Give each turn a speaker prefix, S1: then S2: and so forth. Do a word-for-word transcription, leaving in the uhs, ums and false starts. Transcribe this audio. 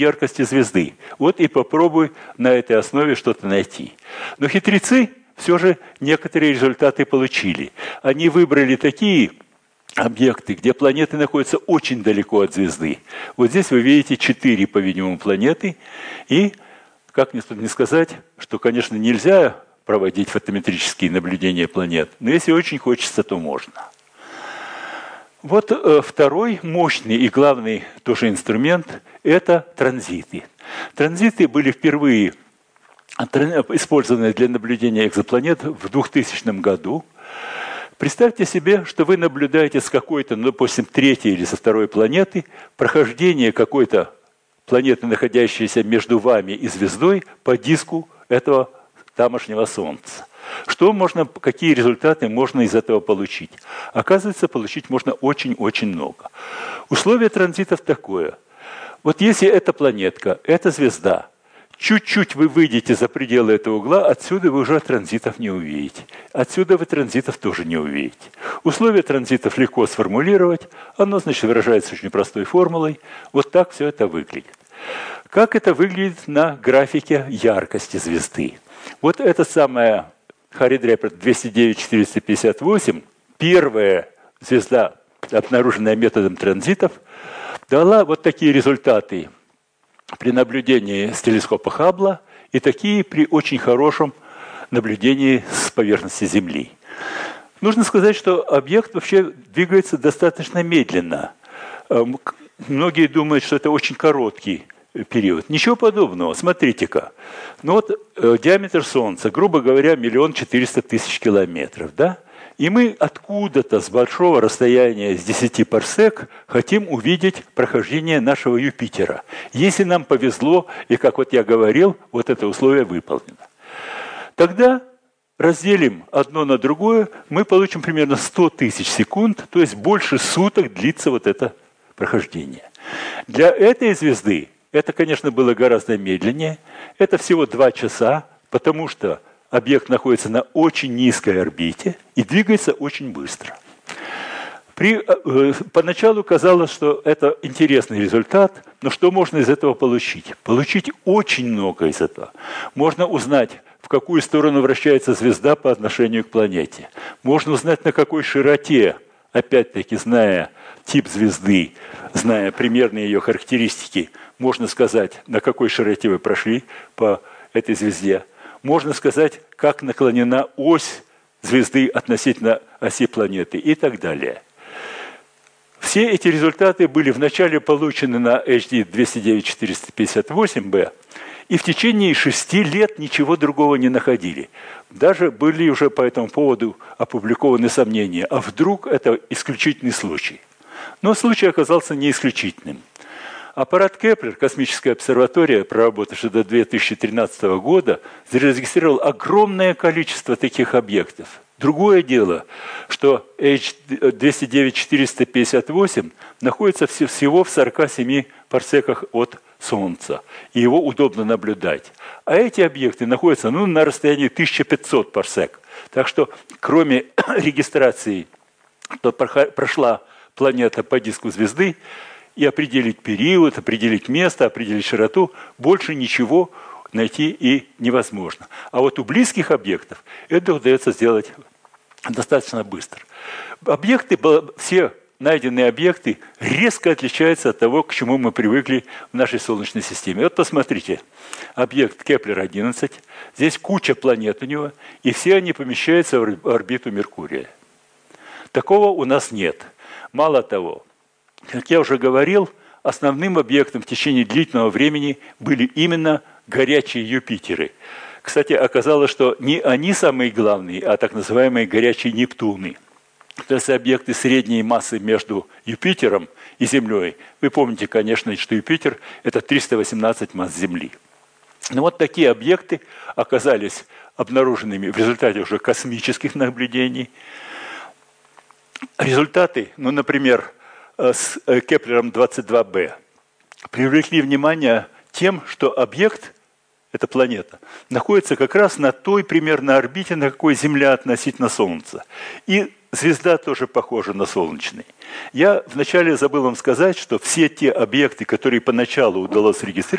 S1: яркости звезды. Вот и попробуй на этой основе что-то найти. Но хитрецы все же некоторые результаты получили. Они выбрали такие объекты, где планеты находятся очень далеко от звезды. Вот здесь вы видите четыре, по-видимому, планеты. И, как мне тут не сказать, что, конечно, нельзя проводить фотометрические наблюдения планет, но если очень хочется, то можно. Вот э, второй мощный и главный тоже инструмент – это транзиты. Транзиты были впервые использованы для наблюдения экзопланет в двухтысячном году. Представьте себе, что вы наблюдаете с какой-то, ну, допустим, третьей или со второй планеты прохождение какой-то планеты, находящейся между вами и звездой, по диску этого тамошнего Солнца. Что можно, какие результаты можно из этого получить? Оказывается, получить можно очень-очень много. Условие транзитов такое. Вот если эта планетка, эта звезда, чуть-чуть вы выйдете за пределы этого угла, отсюда вы уже транзитов не увидите. Отсюда вы транзитов тоже не увидите. Условие транзитов легко сформулировать. Оно, значит, выражается очень простой формулой. Вот так все это выглядит. Как это выглядит на графике яркости звезды? Вот это самая Хари-Драпер двести девять четыреста пятьдесят восемь, первая звезда, обнаруженная методом транзитов, дала вот такие результаты при наблюдении с телескопа Хаббла и такие при очень хорошем наблюдении с поверхности Земли. Нужно сказать, что объект вообще двигается достаточно медленно. Многие думают, что это очень короткий период. Ничего подобного. Смотрите-ка. Ну вот э, диаметр Солнца, грубо говоря, миллион четыреста тысяч километров, да? И мы откуда-то с большого расстояния, с десяти парсек, хотим увидеть прохождение нашего Юпитера. Если нам повезло, и, как вот я говорил, вот это условие выполнено. Тогда разделим одно на другое, мы получим примерно сто тысяч секунд, то есть больше суток длится вот это прохождение. Для этой звезды это, конечно, было гораздо медленнее. Это всего два часа, потому что объект находится на очень низкой орбите и двигается очень быстро. При, э, поначалу казалось, что это интересный результат, но что можно из этого получить? Получить очень много из этого. Можно узнать, в какую сторону вращается звезда по отношению к планете. Можно узнать, на какой широте, опять-таки, зная тип звезды, зная примерные ее характеристики, можно сказать, на какой широте вы прошли по этой звезде. Можно сказать, как наклонена ось звезды относительно оси планеты и так далее. Все эти результаты были вначале получены на эйч ди двести девять четыреста пятьдесят восемь бэ, и в течение шести лет ничего другого не находили. Даже были уже по этому поводу опубликованы сомнения, а вдруг это исключительный случай. Но случай оказался не исключительным. Аппарат Кеплер, космическая обсерватория, проработавшая до две тысячи тринадцатого года, зарегистрировал огромное количество таких объектов. Другое дело, что эйч двести девять четыреста пятьдесят восемь находится всего в сорока семи парсеках от Солнца, и его удобно наблюдать. А эти объекты находятся ну, на расстоянии тысяча пятьсот парсек. Так что, кроме регистрации, что прошла планета по диску звезды, и определить период, определить место, определить широту, больше ничего найти и невозможно. А вот у близких объектов это удается сделать достаточно быстро. Объекты, все найденные объекты резко отличаются от того, к чему мы привыкли в нашей Солнечной системе. Вот посмотрите, объект Кеплер одиннадцать, здесь куча планет у него, и все они помещаются в орбиту Меркурия. Такого у нас нет. Мало того, как я уже говорил, основным объектом в течение длительного времени были именно горячие Юпитеры. Кстати, оказалось, что не они самые главные, а так называемые горячие Нептуны. То есть объекты средней массы между Юпитером и Землей. Вы помните, конечно, что Юпитер – это триста восемнадцать масс Земли. Но вот такие объекты оказались обнаруженными в результате уже космических наблюдений. Результаты, ну, например, с Кеплером двадцать два бэ привлекли внимание тем, что объект, эта планета, находится как раз на той примерно орбите, на какой Земля относительно Солнца. И звезда тоже похожа на солнечный. Я вначале забыл вам сказать, что все те объекты, которые поначалу удалось регистрировать,